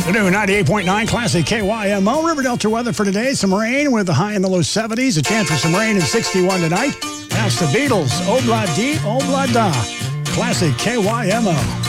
Afternoon, 98.9 Classic KYMO. River Delta weather for today. Some rain with a high in the low 70s. A chance for some rain in 61 tonight. That's the Beatles. Obla Di, Obla Da. Classic KYMO.